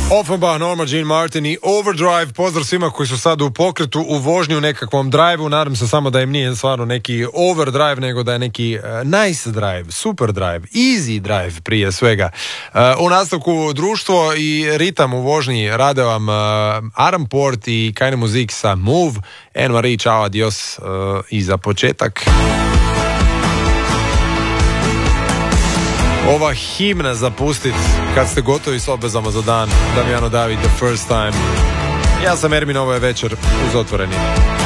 Offenbach, Norma Jean Martin i Overdrive. Pozdrav svima koji su sad u pokretu, u vožnji, u nekakvom drive-u. Nadam se samo da im nije stvarno neki overdrive, nego da je neki nice drive, super drive, easy drive prije svega. U nastavku društvo i ritam u vožnji rade vam Aram Port i Keine Musik sa Move. Anne-Marie, čao, adios i za početak. Ova himna za pustit kad ste gotovi s obvezama za dan. Damjano David, The First Time. Ja sam Ermin, ovo je večer uz Otvoreni.